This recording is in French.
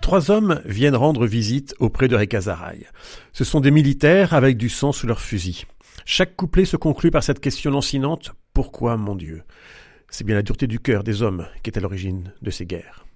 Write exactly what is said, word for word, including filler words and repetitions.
Trois hommes viennent rendre visite auprès de Rekazaraï. Ce sont des militaires avec du sang sous leurs fusils. Chaque couplet se conclut par cette question lancinante « Pourquoi, mon Dieu ?» C'est bien la dureté du cœur des hommes qui est à l'origine de ces guerres.